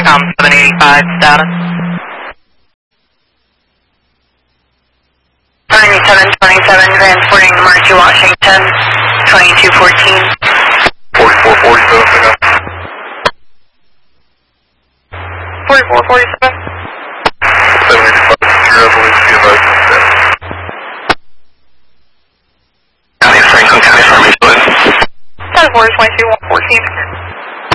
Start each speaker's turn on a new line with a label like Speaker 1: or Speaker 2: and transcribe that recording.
Speaker 1: Pentagon 785 status. 9727 transporting March to Washington, 2214.
Speaker 2: 4447,
Speaker 1: 4447.
Speaker 2: 785, I believe, be advised on status.
Speaker 3: County, Franklin County, Army,
Speaker 1: 74 22 114.